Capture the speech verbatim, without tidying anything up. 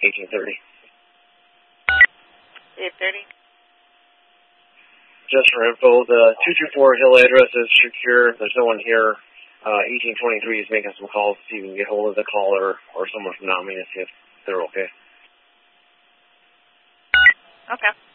eighteen thirty. eight thirty. Just for info, the two two four Hill address is secure. There's no one here. Uh, eighteen twenty-three is making some calls to see if you can get hold of the caller or someone from Nominee to see if they're okay. Okay.